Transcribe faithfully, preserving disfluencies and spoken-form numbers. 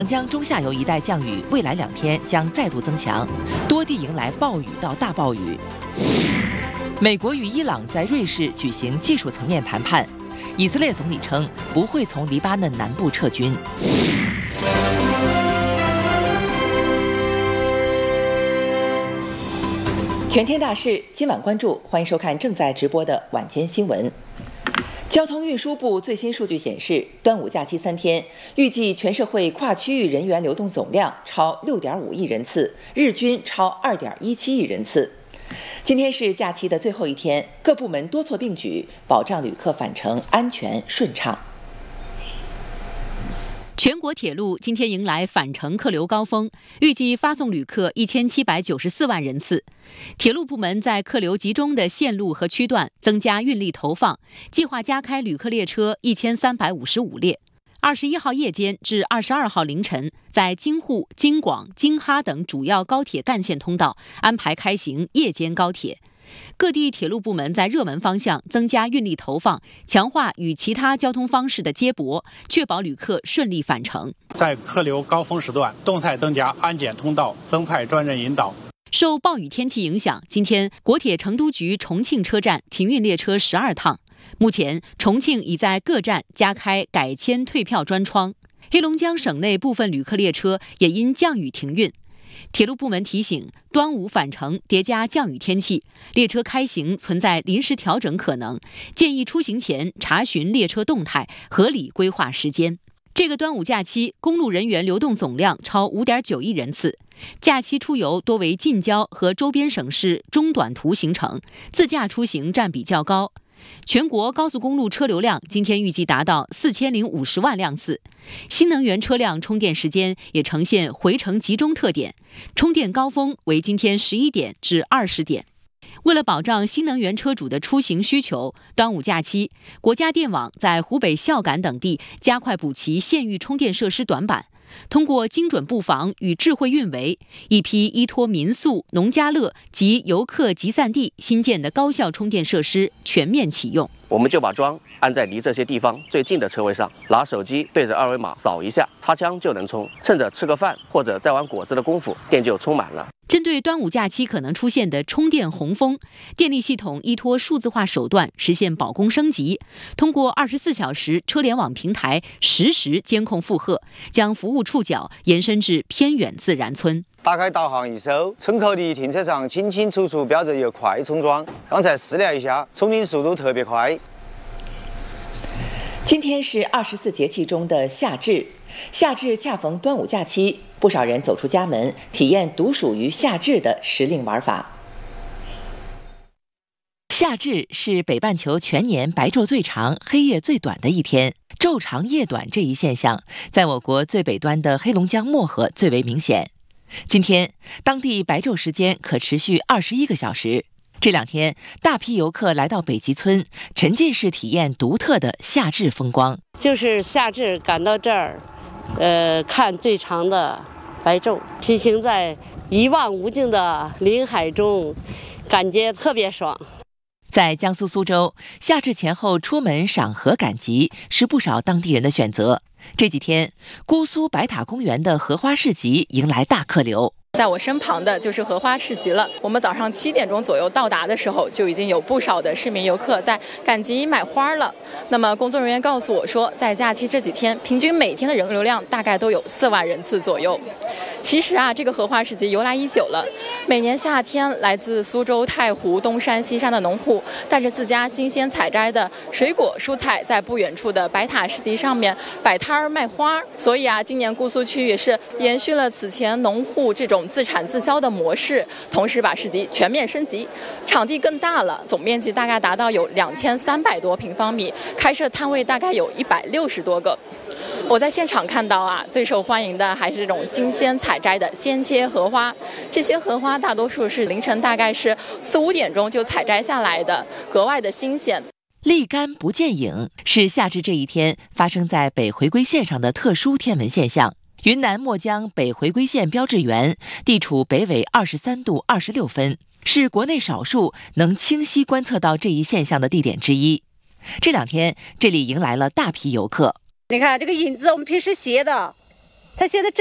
江中下游一带降雨未来两天将再度增强，多地迎来暴雨到大暴雨。美国与伊朗在瑞士举行技术层面谈判，以色列总理称不会从黎巴嫩南部撤军。全天大事，今晚关注，欢迎收看正在直播的晚间新闻。交通运输部最新数据显示，端午假期三天，预计全社会跨区域人员流动总量超 六点五亿人次，日均超 二点一七亿人次。今天是假期的最后一天，各部门多措并举，保障旅客返程安全顺畅。 全国铁路今天迎来返程客流高峰，预计发送旅客一千七百九十四万人次。铁路部门在客流集中的线路和区段增加运力投放，计划加开旅客列车一千三百五十五列。二十一号夜间至二十二号凌晨，在京沪、京广、京哈等主要高铁干线通道安排开行夜间高铁。各地铁路部门在热门方向增加运力投放，强化与其他交通方式的接驳，确保旅客顺利返程。 在客流高峰时段，动态增加安检通道，增派专人引导。 受暴雨天气影响，今天国铁成都局重庆车站停运列车十二趟。目前，重庆已在各站加开改签退票专窗。黑龙江省内部分旅客列车也因降雨停运。铁路部门提醒，端午返程叠加降雨天气，列车开行存在临时调整可能，建议出行前查询列车动态，合理规划时间。这个端午假期，公路人员流动总量超 五点九亿人次。假期出游多为近郊和周边省市中短途行程，自驾出行占比较高。全国高速公路车流量今天预计达到四千零五十万辆次，新能源车辆充电时间也呈现回程集中特点，充电高峰为今天十一点至二十点。为了保障新能源车主的出行需求，端午假期，国家电网在湖北孝感等地加快补齐县域充电设施短板。通过精准布防与智慧运维，一批依托民宿、农家乐及游客集散地新建的高效充电设施全面启用。 我们就把桩安在离这些地方最近的车位上，拿手机对着二维码扫一下，插枪就能充，趁着吃个饭或者摘完果子的功夫，电就充满了。 针对端午假期可能出现的充电洪峰，电力系统依托数字化手段实现保供升级，通过二十四小时车联网平台实时监控负荷，将服务触角延伸至偏远自然村。 打开导航一搜，村口的停车场清清楚楚标着有快充桩。刚才试了一下，充电速度特别快。 今天是二十四节气中的夏至，夏至恰逢端午假期，不少人走出家门，体验独属于夏至的时令玩法。夏至是北半球全年白昼最长、黑夜最短的一天。昼长夜短这一现象，在我国最北端的黑龙江漠河最为明显。今天，当地白昼时间可持续二十一个小时。这两天，大批游客来到北极村，沉浸式体验独特的夏至风光。 就是夏至赶到这儿，呃，看最长的白昼，骑行在一望无尽的林海中，感觉特别爽。 在江苏苏州，夏至前后出门赏荷赶集是不少当地人的选择。这几天，姑苏白塔公园的荷花市集迎来大客流。 在我身旁的就是荷花市集了。我们早上七点钟左右到达的时候，就已经有不少的市民游客在赶集买花了。那么工作人员告诉我说，在假期这几天，平均每天的人流量大概都有四万人次左右。其实啊，这个荷花市集由来已久了。每年夏天，来自苏州、太湖、东山、西山的农户，带着自家新鲜采摘的水果、蔬菜，在不远处的白塔市集上面摆摊儿卖花。所以啊，今年姑苏区也是延续了此前农户这种自产自销的模式，同时把市集全面升级，场地更大了，总面积大概达到有两千三百多平方米，开设摊位大概有一百六十多个。我在现场看到啊，最受欢迎的还是这种新鲜采摘的鲜切荷花。这些荷花大多数是凌晨大概是四五点钟就采摘下来的，格外的新鲜。 立竿不见影是夏至这一天发生在北回归线上的特殊天文现象。云南墨江北回归线标志源地处北纬二十三度二十六分，是国内少数能清晰观测到这一现象的地点之一。这两天，这里迎来了大批游客。 你看这个影子，我们平时斜的， 他现在。